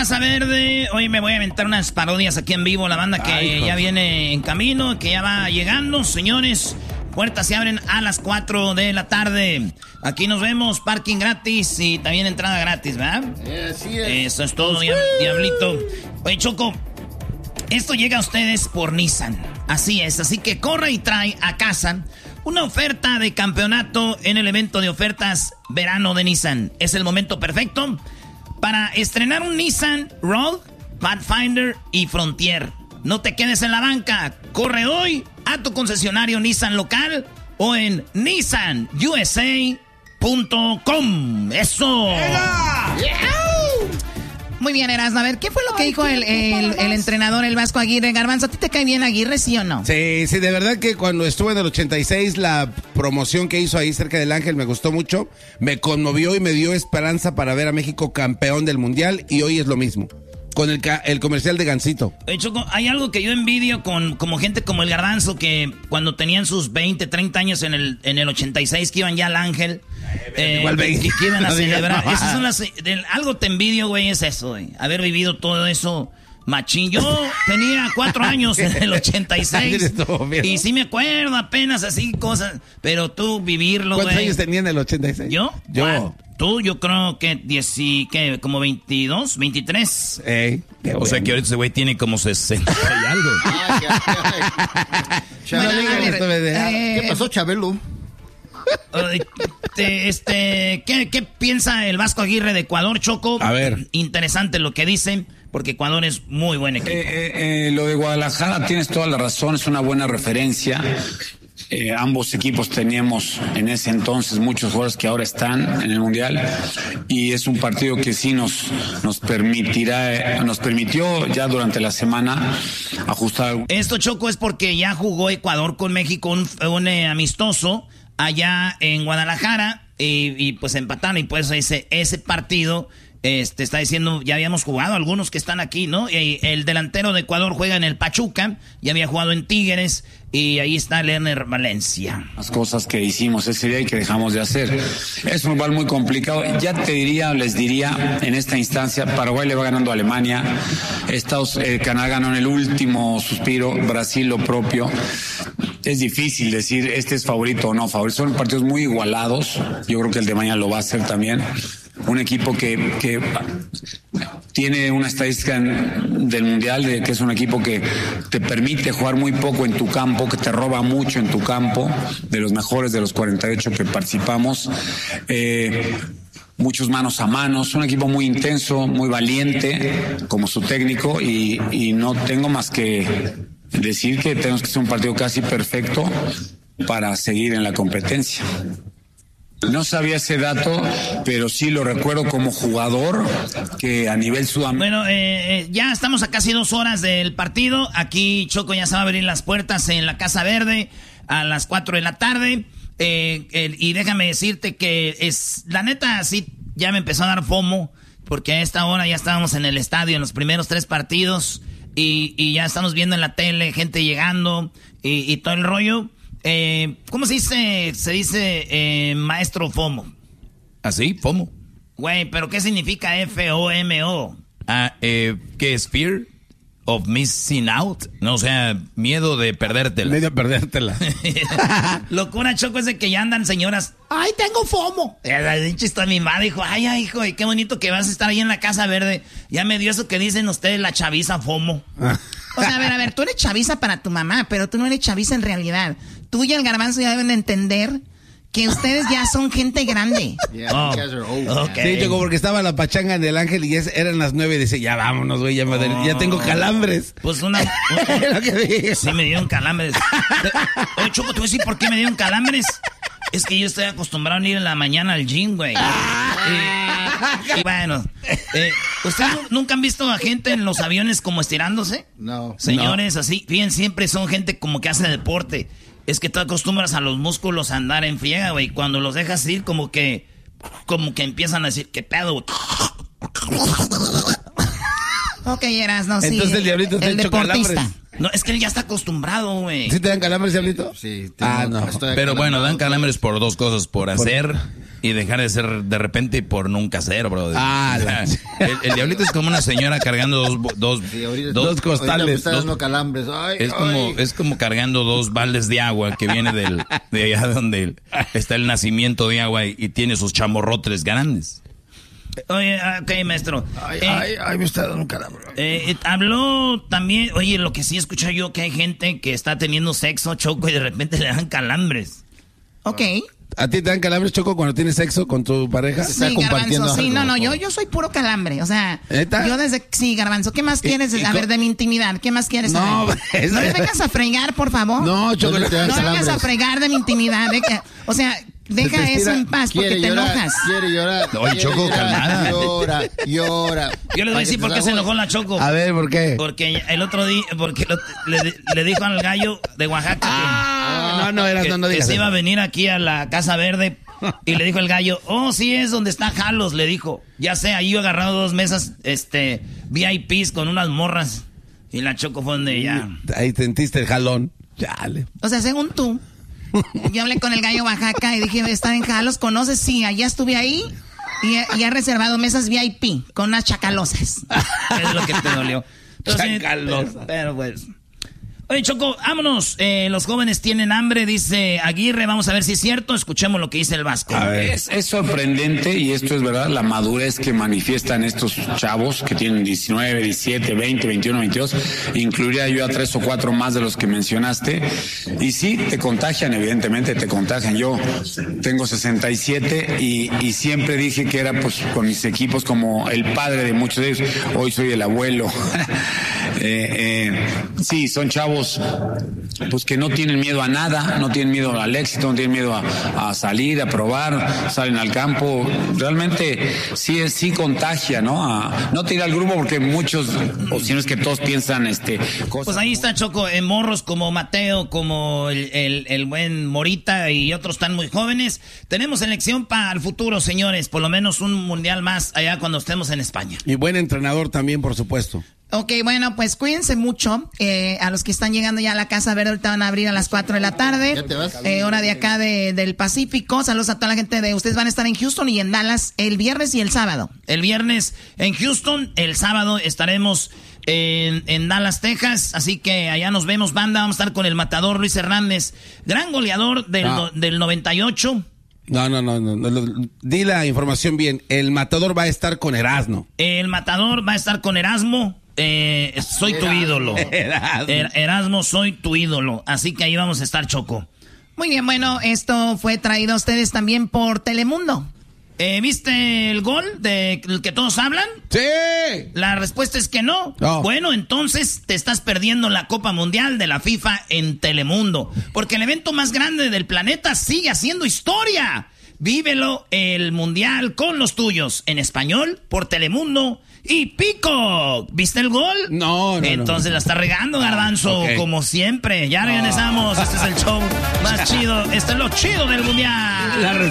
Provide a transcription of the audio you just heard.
Casa Verde. Hoy me voy a aventar unas parodias aquí en vivo. La banda que ya viene en camino, que ya va llegando, señores. Puertas se abren a las 4 de la tarde. Aquí nos vemos, parking gratis y también entrada gratis, ¿verdad? Así es. Eso es todo, diablito. Oye, Choco, esto llega a ustedes por Nissan. Así es, así que corre y trae a casa una oferta de campeonato en el evento de ofertas verano de Nissan. Es el momento perfecto para estrenar un Nissan Rogue, Pathfinder y Frontier. No te quedes en la banca. Corre hoy a tu concesionario Nissan local o en nissanusa.com. ¡Eso! Muy bien, Erasmo. A ver, ¿qué fue lo que dijo el entrenador, el Vasco Aguirre? Garbanzo, ¿a ti te cae bien Aguirre, sí o no? Sí, de verdad que cuando estuve en el 86, la promoción que hizo ahí cerca del Ángel me gustó mucho. Me conmovió y me dio esperanza para ver a México campeón del Mundial, y hoy es lo mismo. Con el comercial de Gansito. Choco, hay algo que yo envidio como gente como el Garbanzo, que cuando tenían sus 20, 30 años en el 86, que iban ya al Ángel, igual que iban a celebrar. Esas son algo te envidio, güey, es eso, güey. Haber vivido todo eso machín. Yo tenía 4 años en el 86 y sí me acuerdo apenas así cosas, pero tú vivirlo, güey. ¿Cuántos años tenía en el 86? ¿Yo? Tú, yo creo que como 22, 23. O sea que ahorita ese güey tiene como 60 y algo. ¿Qué pasó, Chabelo? ¿Qué piensa el Vasco Aguirre de Ecuador, Choco? A ver. Interesante lo que dicen, porque Ecuador es muy buen equipo. Lo de Guadalajara, tienes toda la razón, es una buena referencia. Ambos equipos teníamos en ese entonces muchos jugadores que ahora están en el Mundial, y es un partido que sí nos permitió ya durante la semana ajustar. Esto, Choco, es porque ya jugó Ecuador con México un amistoso allá en Guadalajara y pues empataron, y pues ese partido está diciendo, ya habíamos jugado algunos que están aquí, ¿no? Y el delantero de Ecuador juega en el Pachuca, ya había jugado en Tigres, y ahí está Lerner Valencia. Las cosas que hicimos ese día y que dejamos de hacer. Es un rival muy complicado. Ya les diría, en esta instancia, Paraguay le va ganando a Alemania, Canadá ganó en el último suspiro, Brasil lo propio. Es difícil decir este es favorito o no favorito. Son partidos muy igualados. Yo creo que el de mañana lo va a hacer también. Un equipo que tiene una estadística del Mundial de que es un equipo que te permite jugar muy poco en tu campo, que te roba mucho en tu campo, de los mejores de los 48 que participamos. Muchos manos a manos, un equipo muy intenso, muy valiente como su técnico, y no tengo más que decir que tenemos que hacer un partido casi perfecto para seguir en la competencia. No sabía ese dato, pero sí lo recuerdo como jugador, que a nivel sudamericano... Bueno, ya estamos a casi 2 horas del partido. Aquí Choco ya se va a abrir las puertas en la Casa Verde a las 4 de la tarde. Y déjame decirte que la neta, sí, ya me empezó a dar FOMO, porque a esta hora ya estábamos en el estadio en los primeros 3 partidos y ya estamos viendo en la tele gente llegando y todo el rollo. ¿Cómo se dice? Se dice maestro FOMO. ¿Así? ¿FOMO? Güey, ¿pero qué significa FOMO? ¿Qué es fear of missing out? No, o sea, miedo de perdértela. Miedo de perdértela. Locura, Choco, es de que ya andan señoras. ¡Ay, tengo FOMO! Está mi madre, dijo, ay, hijo, qué bonito que vas a estar ahí en la Casa Verde. Ya me dio eso que dicen ustedes, la chaviza FOMO. O sea, a ver, tú eres chaviza para tu mamá, pero tú no eres chaviza en realidad. Tú y el Garbanzo ya deben entender que ustedes ya son gente grande. Yeah, okay. Sí, Choco, porque estaba la pachanga en el Ángel y eran las 9 y dice, ya vámonos, güey, ya tengo calambres. Pues sí me dieron calambres. Oye, Choco, te voy a decir por qué me dieron calambres. Es que yo estoy acostumbrado a ir en la mañana al gym, güey. Y bueno, ¿ustedes nunca han visto a gente en los aviones como estirándose? No. Señores, así, fíjense, siempre son gente como que hace deporte. Es que tú acostumbras a los músculos a andar en friega, güey. Cuando los dejas ir, como que empiezan a decir, ¿qué pedo, güey? Ok, Erasmo, sí. Entonces el diablito está hecho calambres. No, es que él ya está acostumbrado, güey. ¿Sí te dan calambres, Diablito? Sí. No. Pero bueno, dan calambres por dos cosas, por hacer y dejar de ser de repente y por nunca hacer, bro. El Diablito es como una señora cargando dos costales. Está dando calambres. Ay, es como cargando 2 baldes de agua que viene de allá donde está el nacimiento de agua y tiene sus chamorrotes grandes. Oye, ok, maestro. Ay, me está dando un calambre. Habló también, oye, lo que sí escucho yo, que hay gente que está teniendo sexo, Choco, y de repente le dan calambres. Ok. ¿A ti te dan calambres, Choco, cuando tienes sexo con tu pareja? Sí, Garbanzo, sí, no, yo soy puro calambre, o sea, ¿Neta? yo sí, Garbanzo, ¿qué más quieres saber de mi intimidad? ¿Qué más quieres saber? No me vengas a fregar, por favor. No, Choco, no me vengas a fregar de mi intimidad, o sea, deja eso en paz porque te enojas. Quiere llorar. Oye, Choco, calmada. Llora. Yo les voy a decir por qué se enojó la Choco. A ver, ¿por qué? Porque el otro día, le dijo al gallo de Oaxaca que se iba a venir aquí a la Casa Verde y le dijo el gallo, sí es donde está Jalos, le dijo. Ya sé, ahí yo he agarrado 2 mesas, VIPs con unas morras y la Choco fue donde ya. Ahí sentiste el jalón. Chale. O sea, según tú, yo hablé con el gallo Oaxaca y dije, está en Jalos, ¿conoces? Sí, allá estuve ahí y he reservado mesas VIP con unas chacalosas. Es lo que te dolió. Chacalosa. Pero pues... Oye, Choco, vámonos. Los jóvenes tienen hambre, dice Aguirre. Vamos a ver si es cierto. Escuchemos lo que dice el Vasco. Es sorprendente, y esto es verdad, la madurez que manifiestan estos chavos que tienen 19, 17, 20, 21, 22. Incluiría yo a 3 o 4 más de los que mencionaste. Y sí, te contagian, evidentemente te contagian. Yo tengo 67 y siempre dije que era pues con mis equipos como el padre de muchos de ellos. Hoy soy el abuelo. Sí, son chavos pues que no tienen miedo a nada, no tienen miedo al éxito, no tienen miedo a salir, a probar, salen al campo. Realmente sí contagia, ¿no? No te iré al grupo porque muchos, o si no es que todos piensan cosas. Pues ahí está, Choco, en morros como Mateo, como el buen Morita y otros tan muy jóvenes. Tenemos selección para el futuro, señores, por lo menos un mundial más allá cuando estemos en España. Y buen entrenador también, por supuesto. Ok, bueno, pues cuídense mucho. A los que están llegando ya a la Casa Verde, ahorita van a abrir a las 4 de la tarde. ¿Ya te vas? Hora de acá del Pacífico. Saludos a toda la gente de... Ustedes van a estar en Houston y en Dallas el viernes y el sábado. El viernes en Houston, el sábado estaremos en Dallas, Texas. Así que allá nos vemos, banda. Vamos a estar con el matador Luis Hernández, gran goleador del 98. No. Di la información bien. El matador va a estar con Erasmo. El matador va a estar con Erasmo. Soy tu ídolo. Erasmo, soy tu ídolo. Así que ahí vamos a estar, Choco. Muy bien, bueno, esto fue traído a ustedes también por Telemundo. ¿Viste el gol del que todos hablan? ¡Sí! La respuesta es que no. Bueno, entonces te estás perdiendo la Copa Mundial de la FIFA en Telemundo. Porque el evento más grande del planeta sigue haciendo historia. Vívelo, el Mundial con los tuyos. En español, por Telemundo y Peacock. ¿Viste el gol? No. Entonces la está regando, Garbanzo, como siempre. Ya regresamos. Este es el show más chido. Este es lo chido del Mundial.